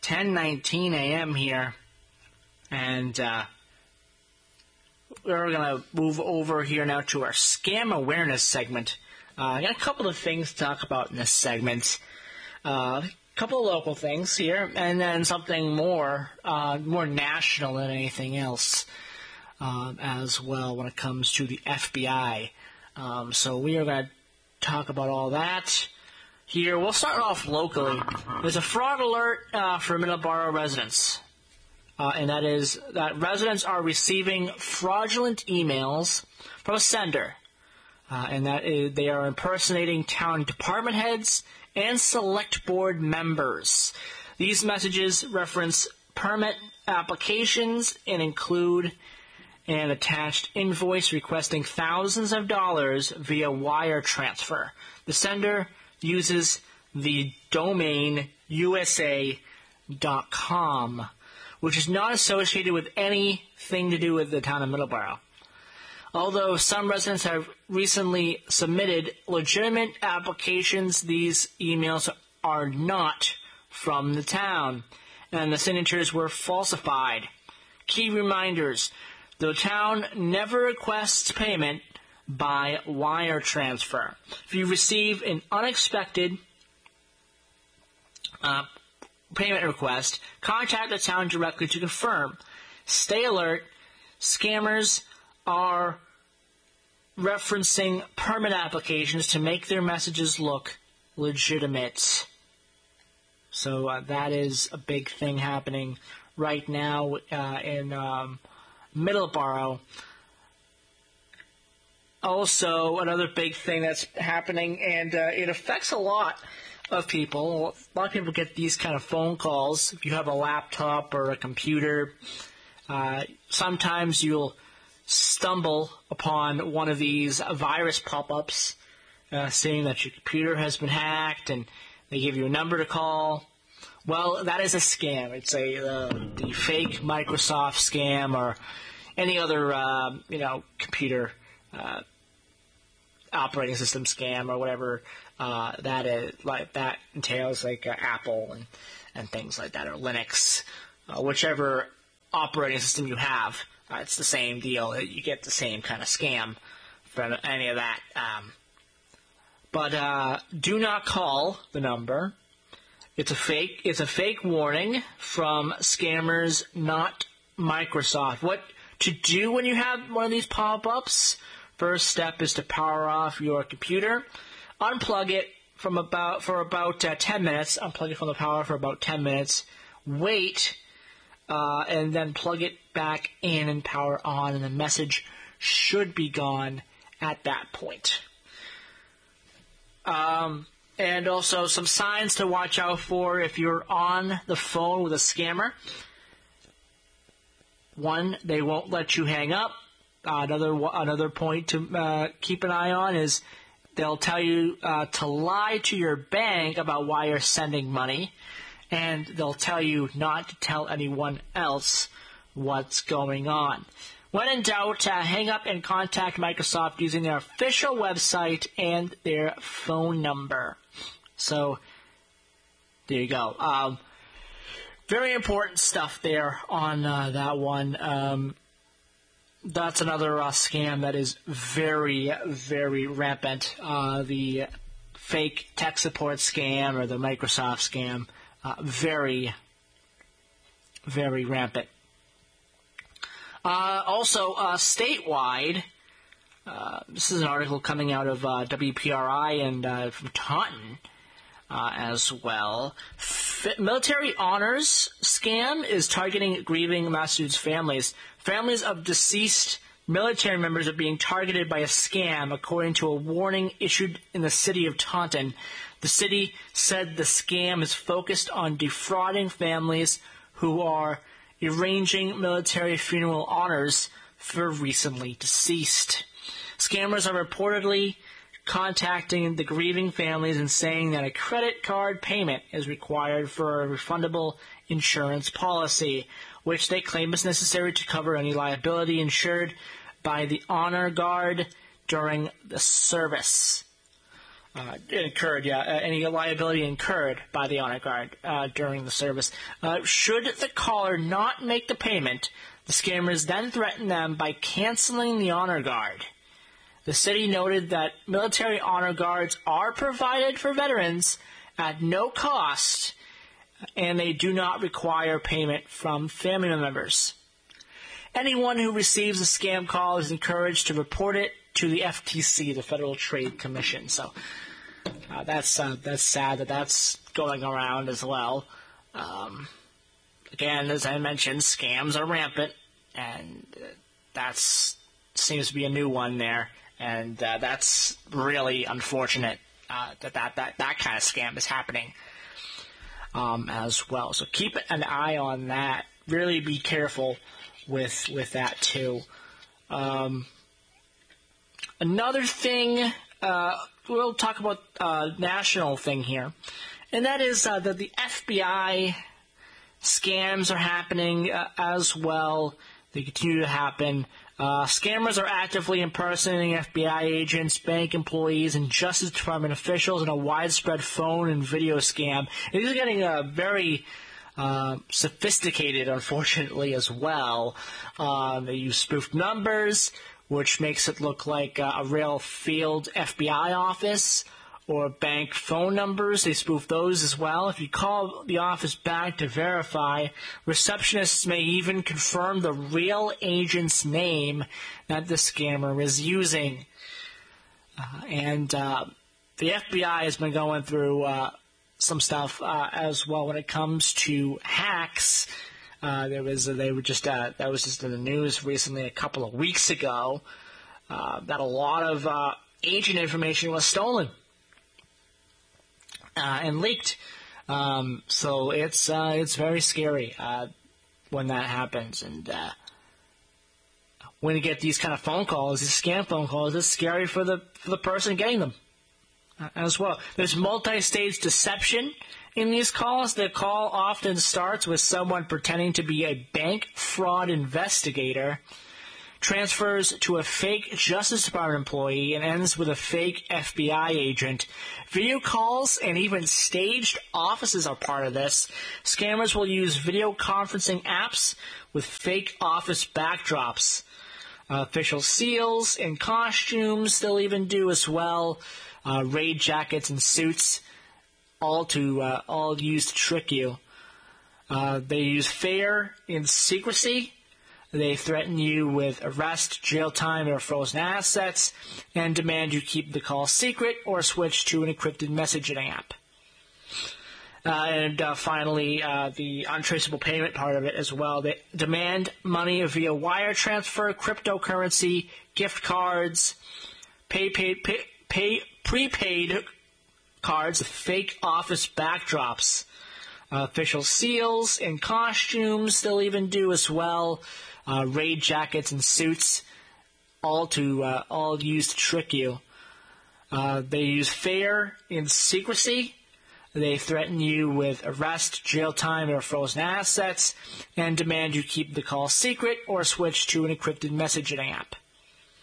10:19 a.m. here, and we're going to move over here now to our scam awareness segment. I got a couple of things to talk about in this segment. A couple of local things here, and then something more national than anything else as well when it comes to the FBI. So we are going to talk about all that here. We'll start off locally. There's a fraud alert for Middleborough residents. And that is that residents are receiving fraudulent emails from a sender. And that is, they are impersonating town department heads and select board members. These messages reference permit applications and include an attached invoice requesting thousands of dollars via wire transfer. The sender uses the domain USA.com, which is not associated with anything to do with the town of Middleborough. Although some residents have recently submitted legitimate applications, these emails are not from the town, and the signatures were falsified. Key reminders: the town never requests payment by wire transfer. If you receive an unexpected payment request, contact the town directly to confirm. Stay alert. Scammers are referencing permit applications to make their messages look legitimate. So that is a big thing happening right now in Middleborough. Also, another big thing that's happening, and it affects a lot of people. A lot of people get these kind of phone calls. If you have a laptop or a computer, sometimes you'll stumble upon one of these virus pop-ups saying that your computer has been hacked, and they give you a number to call. Well, that is a scam. It's the fake Microsoft scam or any other computer operating system scam or whatever that is, like that entails, like Apple and things like that, or Linux, whichever operating system you have. It's the same deal. You get the same kind of scam from any of that. But do not call the number. It's a fake warning from scammers, not Microsoft. What to do when you have one of these pop-ups? First step is to power off your computer. Unplug it for about 10 minutes. Unplug it from the power for about 10 minutes. Wait. And then plug it back in and power on, and the message should be gone at that point. And also some signs to watch out for if you're on the phone with a scammer. One, they won't let you hang up. Another point to keep an eye on is they'll tell you to lie to your bank about why you're sending money. And they'll tell you not to tell anyone else what's going on. When in doubt, hang up and contact Microsoft using their official website and their phone number. So, there you go. Very important stuff there on that one. That's another scam that is very, very rampant. The fake tech support scam or the Microsoft scam. Very, very rampant. Also, statewide, this is an article coming out of WPRI and from Taunton as well. Military honors scam is targeting grieving Massachusetts families. Families of deceased military members are being targeted by a scam, according to a warning issued in the city of Taunton. The city said the scam is focused on defrauding families who are arranging military funeral honors for recently deceased. Scammers are reportedly contacting the grieving families and saying that a credit card payment is required for a refundable insurance policy, which they claim is necessary to cover any liability insured by the honor guard during the service. any liability incurred by the honor guard during the service. Should the caller not make the payment, the scammers then threaten them by canceling the honor guard. The city noted that military honor guards are provided for veterans at no cost, and they do not require payment from family members. Anyone who receives a scam call is encouraged to report it to the FTC, the Federal Trade Commission. So that's sad that that's going around as well. Again, as I mentioned, scams are rampant, and that seems to be a new one there, and that's really unfortunate that kind of scam is happening as well. So keep an eye on that. Really be careful with that too. Another thing, we'll talk about a national thing here, and that is that the FBI scams are happening as well. They continue to happen. Scammers are actively impersonating FBI agents, bank employees, and Justice Department officials in a widespread phone and video scam. And these are getting very sophisticated, unfortunately, as well. They use spoofed numbers, which makes it look like a real field FBI office, or bank phone numbers. They spoof those as well. If you call the office back to verify, receptionists may even confirm the real agent's name that the scammer is using. And the FBI has been going through some stuff as well when it comes to hacks. That was just in the news recently, a couple of weeks ago, that a lot of agent information was stolen and leaked. So it's very scary when that happens. And when you get these kind of phone calls, these scam phone calls, it's scary for the person getting them as well. There's multi-stage deception in these calls. The call often starts with someone pretending to be a bank fraud investigator, transfers to a fake Justice Department employee, and ends with a fake FBI agent. Video calls and even staged offices are part of this. Scammers will use video conferencing apps with fake office backdrops. Official seals and costumes they'll even do as well. Raid jackets and suits, all used to trick you. They use fear and secrecy. They threaten you with arrest, jail time, or frozen assets, and demand you keep the call secret or switch to an encrypted messaging app. And finally, the untraceable payment part of it as well. They demand money via wire transfer, cryptocurrency, gift cards, prepaid cards with fake office backdrops, official seals and costumes they'll even do as well. Raid jackets and suits, all used to trick you. They use fear and secrecy. They threaten you with arrest, jail time, or frozen assets, and demand you keep the call secret or switch to an encrypted messaging app.